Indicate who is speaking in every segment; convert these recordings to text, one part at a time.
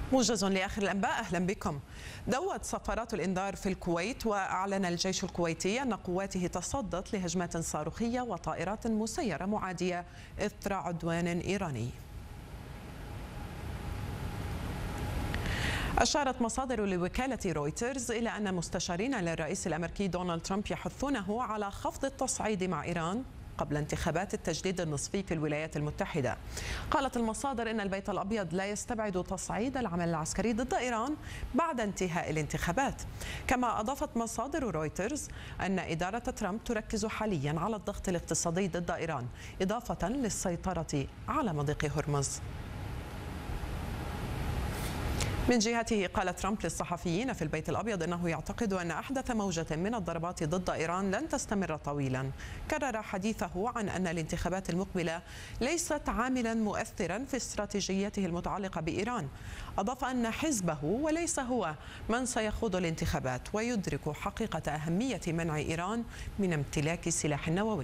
Speaker 1: موجز لآخر الأنباء، أهلا بكم. دوت صفارات الإنذار في الكويت، وأعلن الجيش الكويتي أن قواته تصدت لهجمات صاروخية وطائرات مسيرة معادية إثر عدوان إيراني. أشارت مصادر لوكالة رويترز إلى أن مستشارين للرئيس الأمريكي دونالد ترامب يحثونه على خفض التصعيد مع إيران قبل انتخابات التجديد النصفي في الولايات المتحدة. قالت المصادر إن البيت الأبيض لا يستبعد تصعيد العمل العسكري ضد إيران بعد انتهاء الانتخابات. كما أضافت مصادر رويترز أن إدارة ترامب تركز حاليا على الضغط الاقتصادي ضد إيران، إضافة للسيطرة على مضيق هرمز. من جهته قال ترامب للصحفيين في البيت الأبيض أنه يعتقد أن أحدث موجة من الضربات ضد إيران لن تستمر طويلا. كرر حديثه عن أن الانتخابات المقبلة ليست عاملا مؤثرا في استراتيجيته المتعلقة بإيران. أضاف أن حزبه وليس هو من سيخوض الانتخابات، ويدرك حقيقة أهمية منع إيران من امتلاك سلاح نووي.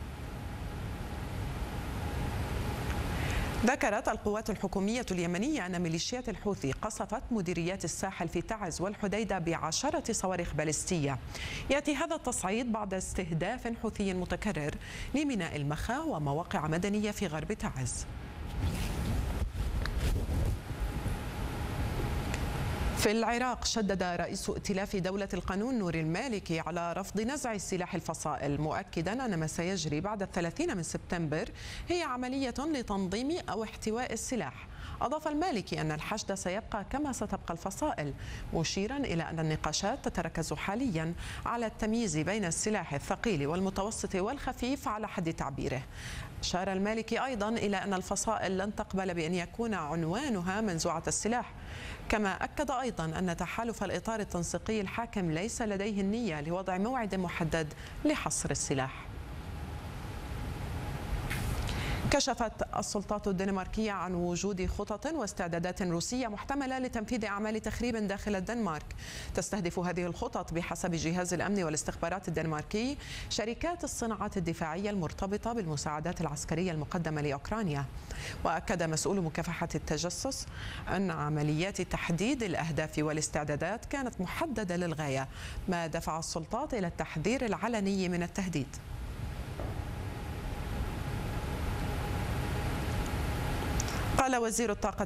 Speaker 1: ذكرت القوات الحكومية اليمنية أن ميليشيات الحوثي قصفت مديريات الساحل في تعز والحديدة ب10 صواريخ باليستية. يأتي هذا التصعيد بعد استهداف حوثي متكرر لميناء المخا ومواقع مدنية في غرب تعز. في العراق شدد رئيس ائتلاف دولة القانون نور المالكي على رفض نزع سلاح الفصائل، مؤكدا أن ما سيجري بعد 30 من سبتمبر هي عملية لتنظيم أو احتواء السلاح. أضاف المالكي أن الحشد سيبقى كما ستبقى الفصائل، مشيرا إلى أن النقاشات تتركز حاليا على التمييز بين السلاح الثقيل والمتوسط والخفيف على حد تعبيره. أشار المالكي أيضا إلى أن الفصائل لن تقبل بأن يكون عنوانها منزوعة السلاح. كما أكد أيضا أن تحالف الإطار التنسيقي الحاكم ليس لديه النية لوضع موعد محدد لحصر السلاح. كشفت السلطات الدنماركية عن وجود خطط واستعدادات روسية محتملة لتنفيذ أعمال تخريب داخل الدنمارك. تستهدف هذه الخطط بحسب جهاز الأمن والاستخبارات الدنماركي شركات الصناعات الدفاعية المرتبطة بالمساعدات العسكرية المقدمة لأوكرانيا. وأكد مسؤول مكافحة التجسس أن عمليات تحديد الأهداف والاستعدادات كانت محددة للغاية، ما دفع السلطات إلى التحذير العلني من التهديد. قال وزير الطاقة